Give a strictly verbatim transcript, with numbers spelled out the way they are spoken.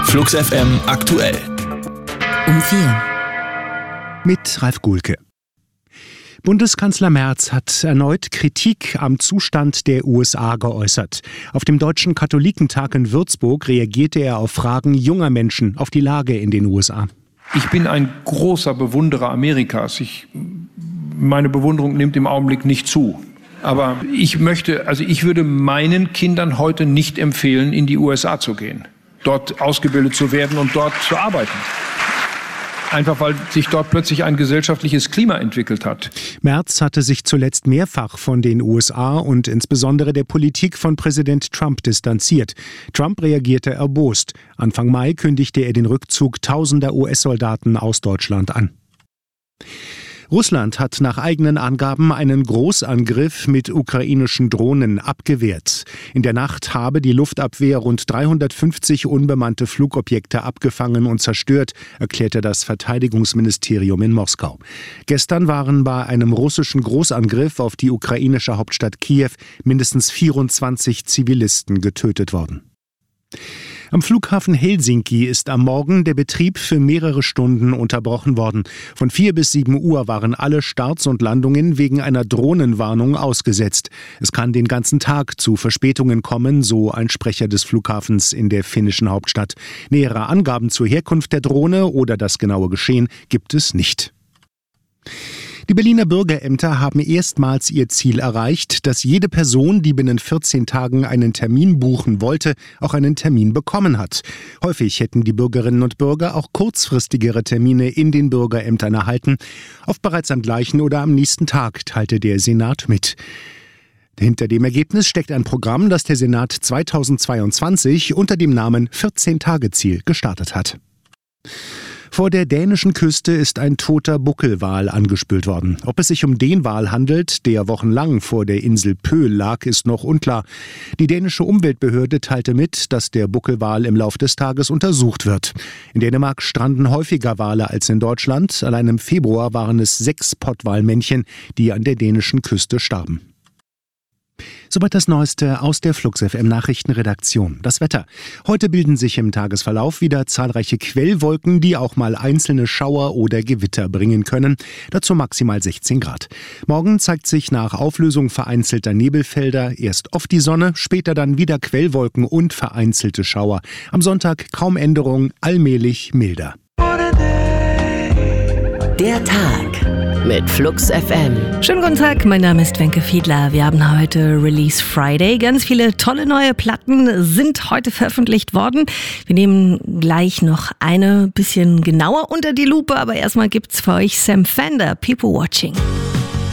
Flux F M aktuell. Um vier. Mit Ralf Guhlke. Bundeskanzler Merz hat erneut Kritik am Zustand der U S A geäußert. Auf dem Deutschen Katholikentag in Würzburg reagierte er auf Fragen junger Menschen auf die Lage in den U S A. Ich bin ein großer Bewunderer Amerikas. Ich, meine Bewunderung nimmt im Augenblick nicht zu. Aber ich möchte, also ich würde meinen Kindern heute nicht empfehlen, in die U S A zu gehen, dort ausgebildet zu werden und dort zu arbeiten. Einfach weil sich dort plötzlich ein gesellschaftliches Klima entwickelt hat. Merz hatte sich zuletzt mehrfach von den U S A und insbesondere der Politik von Präsident Trump distanziert. Trump reagierte erbost. Anfang Mai kündigte er den Rückzug tausender U S-Soldaten aus Deutschland an. Russland hat nach eigenen Angaben einen Großangriff mit ukrainischen Drohnen abgewehrt. In der Nacht habe die Luftabwehr rund dreihundertfünfzig unbemannte Flugobjekte abgefangen und zerstört, erklärte das Verteidigungsministerium in Moskau. Gestern waren bei einem russischen Großangriff auf die ukrainische Hauptstadt Kiew mindestens vierundzwanzig Zivilisten getötet worden. Am Flughafen Helsinki ist am Morgen der Betrieb für mehrere Stunden unterbrochen worden. Von vier bis sieben Uhr waren alle Starts und Landungen wegen einer Drohnenwarnung ausgesetzt. Es kann den ganzen Tag zu Verspätungen kommen, so ein Sprecher des Flughafens in der finnischen Hauptstadt. Nähere Angaben zur Herkunft der Drohne oder das genaue Geschehen gibt es nicht. Die Berliner Bürgerämter haben erstmals ihr Ziel erreicht, dass jede Person, die binnen vierzehn Tagen einen Termin buchen wollte, auch einen Termin bekommen hat. Häufig hätten die Bürgerinnen und Bürger auch kurzfristigere Termine in den Bürgerämtern erhalten, oft bereits am gleichen oder am nächsten Tag, teilte der Senat mit. Hinter dem Ergebnis steckt ein Programm, das der Senat zweitausendzweiundzwanzig unter dem Namen vierzehn-Tage-Ziel gestartet hat. Vor der dänischen Küste ist ein toter Buckelwal angespült worden. Ob es sich um den Wal handelt, der wochenlang vor der Insel Pöhl lag, ist noch unklar. Die dänische Umweltbehörde teilte mit, dass der Buckelwal im Lauf des Tages untersucht wird. In Dänemark stranden häufiger Wale als in Deutschland. Allein im Februar waren es sechs Pottwalmännchen, die an der dänischen Küste starben. Soweit das Neueste aus der Flux F M Nachrichtenredaktion. Das Wetter. Heute bilden sich im Tagesverlauf wieder zahlreiche Quellwolken, die auch mal einzelne Schauer oder Gewitter bringen können. Dazu maximal sechzehn Grad. Morgen zeigt sich nach Auflösung vereinzelter Nebelfelder erst oft die Sonne, später dann wieder Quellwolken und vereinzelte Schauer. Am Sonntag kaum Änderung, allmählich milder. Der Tag mit Flux F M. Schönen guten Tag, mein Name ist Wenke Fiedler. Wir haben heute Release Friday. Ganz viele tolle neue Platten sind heute veröffentlicht worden. Wir nehmen gleich noch eine bisschen genauer unter die Lupe, aber erstmal gibt's für euch Sam Fender, People Watching.